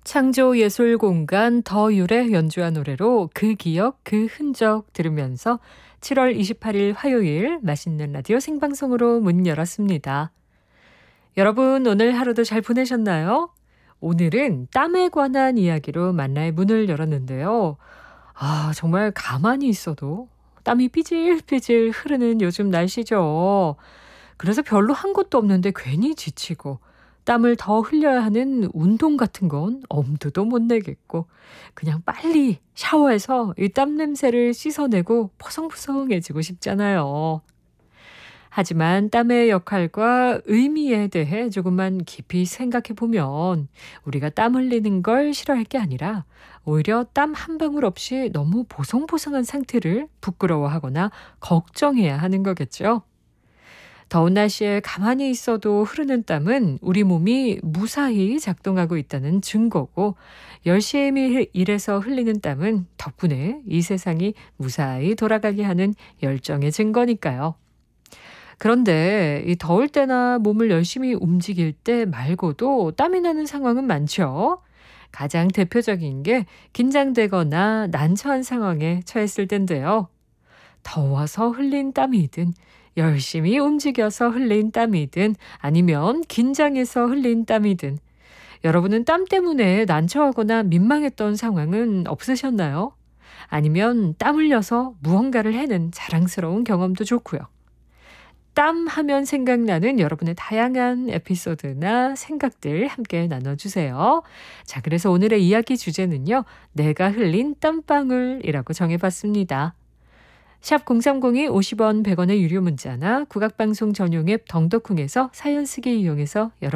창조예술공간 더율의 연주한 노래로 그 기억 그 흔적 들으면서 7월 28일 화요일 맛있는 라디오 생방송으로 문 열었습니다. 여러분 오늘 하루도 잘 보내셨나요? 오늘은 땀에 관한 이야기로 만나의 문을 열었는데요. 정말 가만히 있어도 땀이 삐질삐질 흐르는 요즘 날씨죠. 그래서 별로 한 것도 없는데 괜히 지치고 땀을 더 흘려야 하는 운동 같은 건 엄두도 못 내겠고 그냥 빨리 샤워해서 이 땀 냄새를 씻어내고 포송포송해지고 싶잖아요. 하지만 땀의 역할과 의미에 대해 조금만 깊이 생각해 보면 우리가 땀 흘리는 걸 싫어할 게 아니라 오히려 땀 한 방울 없이 너무 보송보송한 상태를 부끄러워하거나 걱정해야 하는 거겠죠. 더운 날씨에 가만히 있어도 흐르는 땀은 우리 몸이 무사히 작동하고 있다는 증거고 열심히 일해서 흘리는 땀은 덕분에 이 세상이 무사히 돌아가게 하는 열정의 증거니까요. 그런데 이 더울 때나 몸을 열심히 움직일 때 말고도 땀이 나는 상황은 많죠. 가장 대표적인 게 긴장되거나 난처한 상황에 처했을 텐데요. 더워서 흘린 땀이든 열심히 움직여서 흘린 땀이든 아니면 긴장해서 흘린 땀이든 여러분은 땀 때문에 난처하거나 민망했던 상황은 없으셨나요? 아니면 땀 흘려서 무언가를 해낸 자랑스러운 경험도 좋고요. 땀 하면 생각나는 여러분의 다양한 에피소드나 생각들 함께 나눠주세요. 자, 그래서 오늘의 이야기 주제는요. 내가 흘린 땀방울이라고 정해봤습니다. 샵 0302 50원 100원의 유료 문자나 국악방송 전용 앱 덩덕콩에서 사연 쓰기 이용해서